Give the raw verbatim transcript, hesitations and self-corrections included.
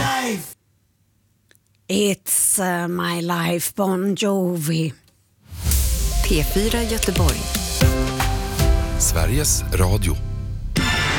life. It's uh, my life, Bon Jovi. P fyra Göteborg. Sveriges Radio.